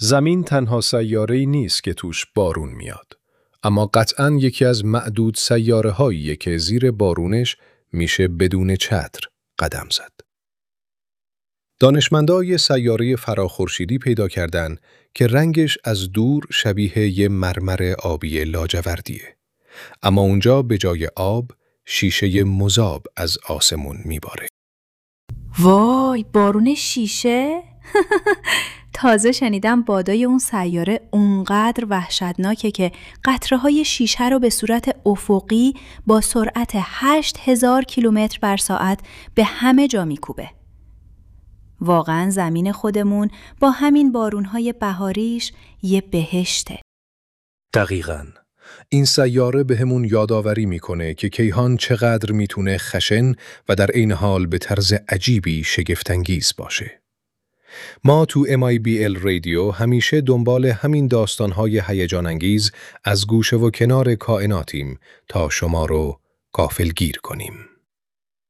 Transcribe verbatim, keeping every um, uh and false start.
زمین تنها سیاره‌ای نیست که توش بارون میاد. اما قطعاً یکی از معدود سیاره‌هاییه که زیر بارونش میشه بدون چتر قدم زد. دانشمندان یه سیاره فراخورشیدی پیدا کردن که رنگش از دور شبیه یه مرمر آبی لاجوردیه. اما اونجا به جای آب، شیشه مذاب از آسمون میباره. وای، بارون شیشه؟ تازه شنیدم بادای اون سیاره اونقدر وحشتناکه که قطره‌های شیشه رو به صورت افقی با سرعت هشت هزار کیلومتر بر ساعت به همه جا میکوبه. واقعا زمین خودمون با همین بارون‌های بهاریش یه بهشته. دقیقاً. این سیاره به همون یادآوری میکنه که کیهان چقدر میتونه خشن و در عین حال به طرز عجیبی شگفت‌انگیز باشه. ما تو ام آی بی ال رادیو همیشه دنبال همین داستان‌های هیجان‌انگیز از گوشه و کنار کائناتیم تا شما رو غافلگیر کنیم.